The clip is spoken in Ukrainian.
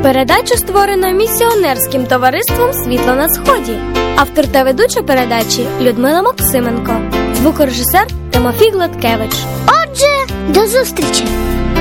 Передача створена місіонерським товариством «Світло на сході». Автор та ведуча передачі Людмила Максименко. Звукорежисер Тимофій Гладкевич. Отже, до зустрічі!